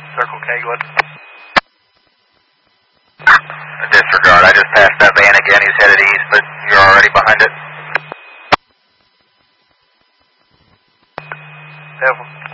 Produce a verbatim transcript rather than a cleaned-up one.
Circle Kegwood. Disregard, I just passed that van again. He's headed east, but you're already behind it. Devil.